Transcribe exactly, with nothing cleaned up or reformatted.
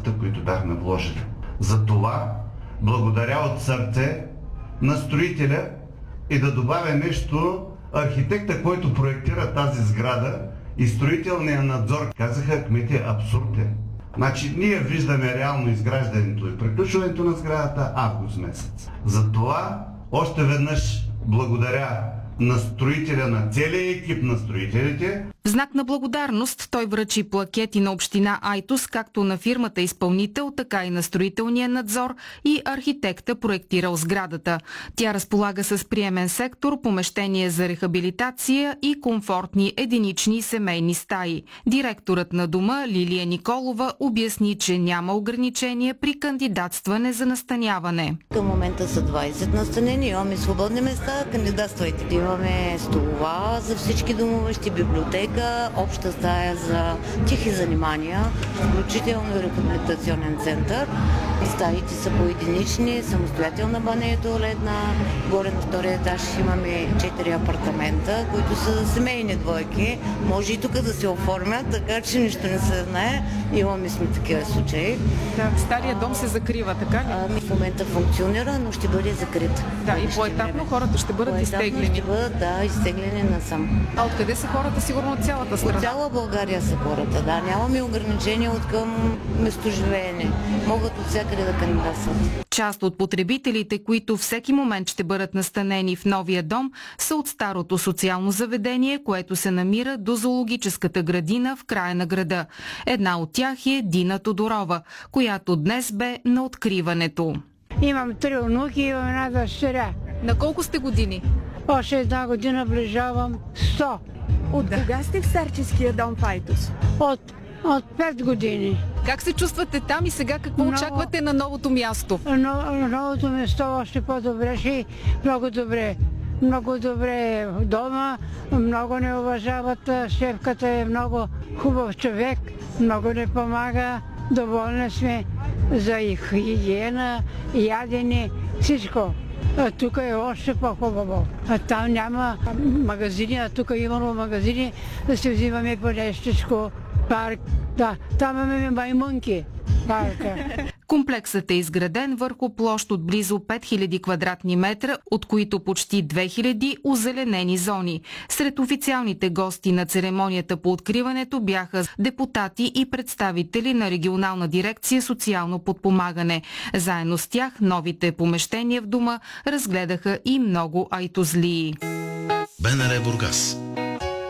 средствата, които бяхме вложили. Затова благодаря от сърце на строителя и да добавя нещо, архитекта, който проектира тази сграда и строителния надзор, казаха, кмете, абсурд е. Значи ние виждаме реално изграждането и приключването на сградата август месец. Затова още веднъж благодаря на строителя, на целия екип на строителите. В знак на благодарност той връчи плакети на община Айтос, както на фирмата изпълнител, така и на строителния надзор и архитекта, проектирал сградата. Тя разполага с приемен сектор, помещение за рехабилитация и комфортни единични семейни стаи. Директорът на дома Лилия Николова обясни, че няма ограничения при кандидатстване за настаняване. Към момента са двайсет настанени, имаме свободни места, кандидатствайте. Имаме столова за всички домуващи, библиотека, обща стая за тихи занимания, включително и рехабилитационен център. Стаите са поединични, самостоятелна баня и туалетна. Горе на втория етаж имаме четири апартамента, които са за семейни двойки. Може и тук да се оформят, така че нищо не се знае. Имаме сме такива случаи. Да, стария дом се закрива, така ли? А, в момента функционира, но ще бъде закрит. Да, и поетапно хората ще бъдат Поетапно изтеглени. Ще бъдат, да, изтеглени насам. А откъде са хората? Сигурно от цялата страна? От цяла България са хората, да. Нямаме ограничения от към местоживеене. Могат от всякъде да кандидатстват. Част от потребителите, които всеки момент ще бъдат настанени в новия дом, са от старото социално заведение, което се намира до зоологическата градина в края на града. Една от тях е Дина Тодорова, която днес бе на откриването. Имам три внуки, имам една дъщеря. На колко сте години? Още една година ближавам сто. От да. Кога сте в старческия дом в Айтос? От, от пет години. Как се чувствате там и сега какво Много... очаквате на новото място? Но, новото място още по-добре ще много добре. Много добре е дома, много не уважават, шефката е много хубав човек, много не помага, доволни сме за хигиена, ядене, всичко. А тук е още по-хубаво. А там няма магазини, а тук имало магазини да се взимаме по нещичко, парк. Да, там имаме маймунки. Парка. Комплексът е изграден върху площ от близо пет хиляди квадратни метра, от които почти две хиляди озеленени зони. Сред официалните гости на церемонията по откриването бяха депутати и представители на регионална дирекция социално подпомагане. Заедно с тях новите помещения в дома разгледаха и много айтозлии. БНР Бургас.